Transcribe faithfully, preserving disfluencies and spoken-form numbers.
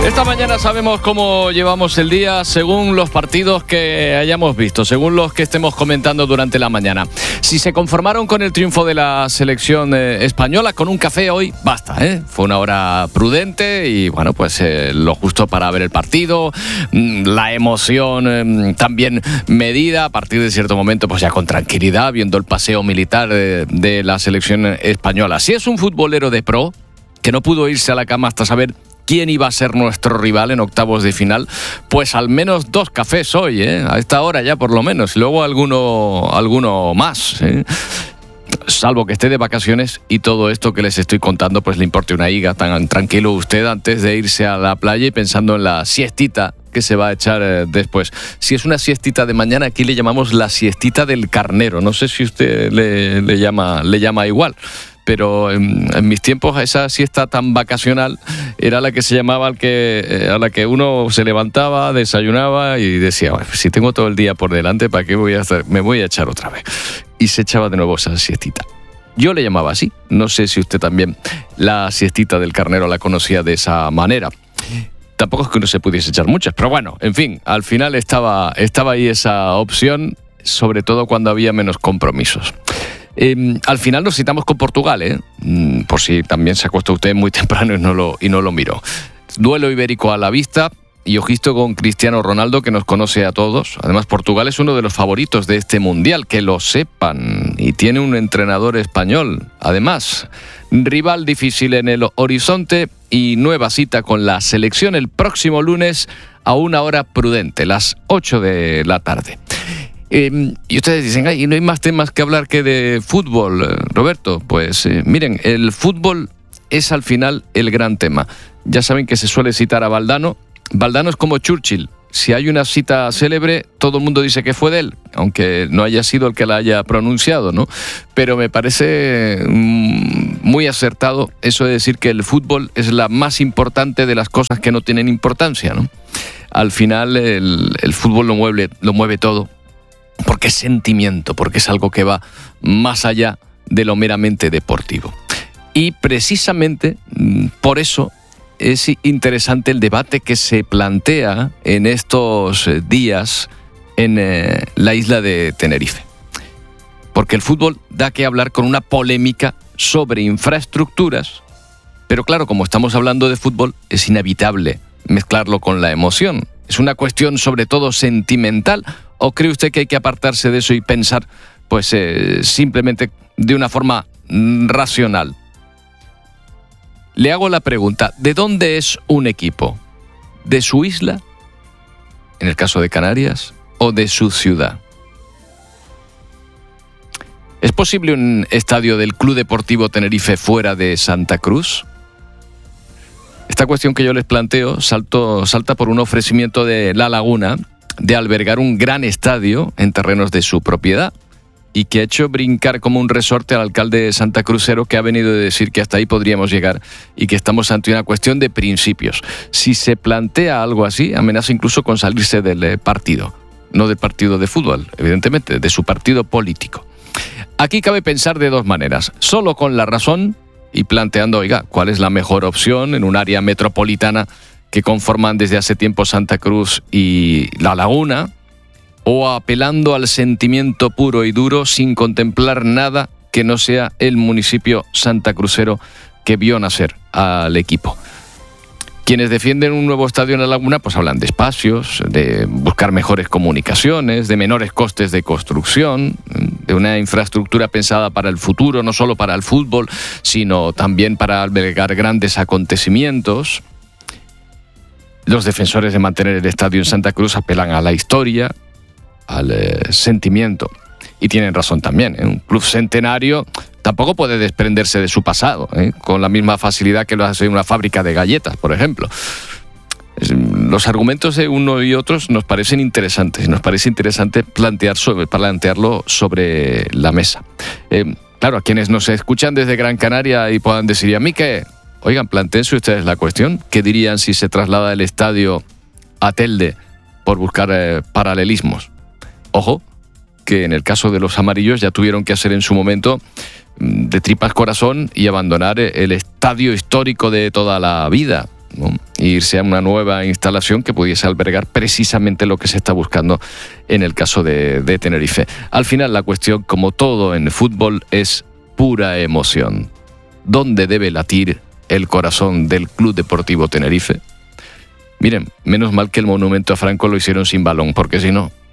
Esta mañana sabemos cómo llevamos el día según los partidos que hayamos visto, según los que estemos comentando durante la mañana. Si se conformaron con el triunfo de la selección eh, española, con un café hoy, basta, ¿eh? Fue una hora prudente y, bueno, pues eh, lo justo para ver el partido, la emoción eh, también medida, a partir de cierto momento, pues ya con tranquilidad, viendo el paseo militar de, de la selección española. Si es un futbolero de pro, que no pudo irse a la cama hasta saber quién iba a ser nuestro rival en octavos de final, pues al menos dos cafés hoy, ¿eh? A esta hora ya por lo menos, y luego alguno, alguno más, ¿eh? Salvo que esté de vacaciones y todo esto que les estoy contando pues le importe una higa, tan tranquilo usted antes de irse a la playa y pensando en la siestita que se va a echar eh, después. Si es una siestita de mañana, aquí le llamamos la siestita del carnero, no sé si usted le, le, llama, le llama igual. Pero en, en mis tiempos esa siesta tan vacacional era la que se llamaba al que, eh, a la que uno se levantaba, desayunaba y decía, bueno, si tengo todo el día por delante, ¿para qué voy a hacer? Me voy a echar otra vez. Y se echaba de nuevo esa siestita. Yo le llamaba así. No sé si usted también la siestita del carnero la conocía de esa manera. Tampoco es que no se pudiese echar muchas, pero bueno, en fin, al final estaba, estaba ahí esa opción, sobre todo cuando había menos compromisos. Eh, al final nos citamos con Portugal, ¿eh? Mm, por si también se acuesta usted muy temprano y no lo, y no lo miró. Duelo ibérico a la vista y ojito con Cristiano Ronaldo, que nos conoce a todos. Además, Portugal es uno de los favoritos de este mundial, que lo sepan, y tiene un entrenador español. Además, rival difícil en el horizonte y nueva cita con la selección el próximo lunes a una hora prudente, las ocho de la tarde. Eh, y ustedes dicen, ay, ¿no hay más temas que hablar que de fútbol, Roberto? Pues eh, miren, el fútbol es al final el gran tema. Ya saben que se suele citar a Valdano. Valdano es como Churchill. Si hay una cita célebre, todo el mundo dice que fue de él, aunque no haya sido el que la haya pronunciado, ¿no? Pero me parece mm, muy acertado eso de decir que el fútbol es la más importante de las cosas que no tienen importancia, ¿no? Al final el, el fútbol lo mueve, lo mueve todo. Porque es sentimiento, porque es algo que va más allá de lo meramente deportivo. Y precisamente por eso es interesante el debate que se plantea en estos días en eh, la isla de Tenerife. Porque el fútbol da que hablar con una polémica sobre infraestructuras, pero claro, como estamos hablando de fútbol, es inevitable mezclarlo con la emoción. Es una cuestión sobre todo sentimental. ¿O cree usted que hay que apartarse de eso y pensar pues eh, simplemente de una forma racional? Le hago la pregunta, ¿de dónde es un equipo? ¿De su isla, en el caso de Canarias, o de su ciudad? ¿Es posible un estadio del Club Deportivo Tenerife fuera de Santa Cruz? Esta cuestión que yo les planteo salto, salta por un ofrecimiento de La Laguna de albergar un gran estadio en terrenos de su propiedad y que ha hecho brincar como un resorte al alcalde santacruzero, que ha venido a decir que hasta ahí podríamos llegar y que estamos ante una cuestión de principios. Si se plantea algo así, amenaza incluso con salirse del partido, no del partido de fútbol, evidentemente, de su partido político. Aquí cabe pensar de dos maneras, solo con la razón y planteando, oiga, ¿cuál es la mejor opción en un área metropolitana que conforman desde hace tiempo Santa Cruz y La Laguna, o apelando al sentimiento puro y duro sin contemplar nada que no sea el municipio santacrucero que vio nacer al equipo? Quienes defienden un nuevo estadio en La Laguna pues hablan de espacios, de buscar mejores comunicaciones, de menores costes de construcción, de una infraestructura pensada para el futuro, no solo para el fútbol, sino también para albergar grandes acontecimientos. Los defensores de mantener el estadio en Santa Cruz apelan a la historia, al eh, sentimiento. Y tienen razón también, ¿eh? Un club centenario tampoco puede desprenderse de su pasado, ¿eh? Con la misma facilidad que lo hace una fábrica de galletas, por ejemplo. Los argumentos de uno y otros nos parecen interesantes. Nos parece interesante plantear sobre, plantearlo sobre la mesa. Eh, claro, a quienes nos escuchan desde Gran Canaria y puedan decir, ¿y a mí qué? Oigan, plantéense ustedes la cuestión. ¿Qué dirían si se traslada el estadio a Telde por buscar eh, paralelismos? Ojo, que en el caso de los amarillos ya tuvieron que hacer en su momento de tripas corazón y abandonar el estadio histórico de toda la vida, ¿no? e irse a una nueva instalación que pudiese albergar precisamente lo que se está buscando en el caso de, de Tenerife. Al final la cuestión, como todo en el fútbol, es pura emoción. ¿Dónde debe latir el corazón del Club Deportivo Tenerife? Miren, menos mal que el monumento a Franco lo hicieron sin balón, porque si no...